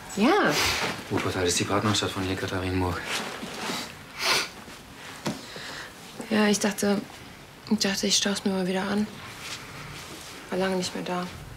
Ja. Wuppertal ist die Partnerstadt von Jekaterinburg. Ja, ich dachte, ich schaue es mir mal wieder an. War lange nicht mehr da.